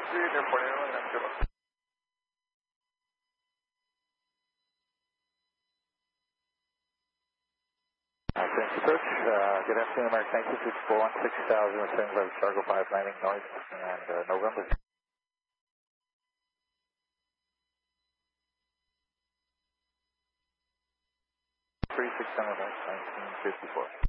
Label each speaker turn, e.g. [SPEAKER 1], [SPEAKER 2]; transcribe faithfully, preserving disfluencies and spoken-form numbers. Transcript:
[SPEAKER 1] Sí, le ponemos en la tierra. Uh, thanks, search. Uh, good afternoon, American nineteen six four one six thousand, we're sending by the Chargo five landing noise and uh, November. three six seven nineteen fifty-four.